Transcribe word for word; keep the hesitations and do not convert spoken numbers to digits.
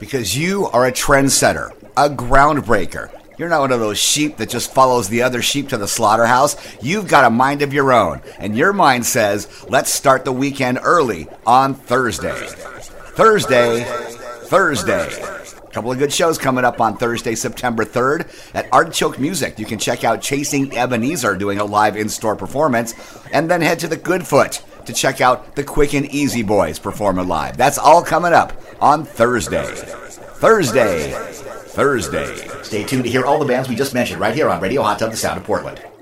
because you are a trendsetter, a groundbreaker. You're not one of those sheep that just follows the other sheep to the slaughterhouse. You've got a mind of your own, and your mind says, let's start the weekend early on Thursday. Thursday, Thursday. A couple of good shows coming up on Thursday, September third at Artichoke Music. You can check out Chasing Ebenezer doing a live in-store performance, and then head to the Goodfoot to check out the Quick and Easy Boys performing live. That's all coming up on Thursday. Thursday, Thursday. Stay tuned to hear all the bands we just mentioned right here on Radio Hot Tub, the Sound of Portland.